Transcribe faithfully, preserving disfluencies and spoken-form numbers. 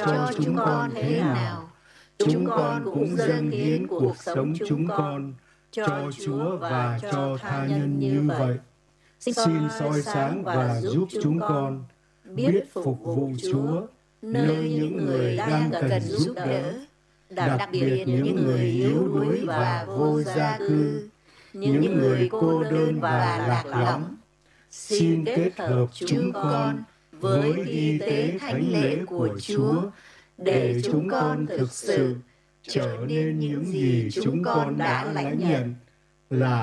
cho chúng con thế nào, chúng con cũng dâng hiến cuộc sống chúng con cho Chúa và cho tha nhân như vậy. Xin soi sáng và giúp chúng con biết phục vụ Chúa nơi những người đang cần giúp đỡ, đặc biệt những người yếu đuối và vô gia cư, những người cô đơn và lạc lõng. Xin kết hợp chúng con với y tế thánh lễ của Chúa để chúng con thực sự trở nên những gì chúng con đã lãnh nhận là